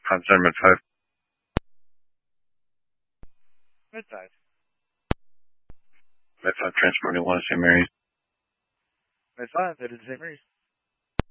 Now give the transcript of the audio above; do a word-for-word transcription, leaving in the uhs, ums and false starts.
Five center med five. Med five. Med five transporting one to Saint Mary's. Med five, headed to Saint Mary's.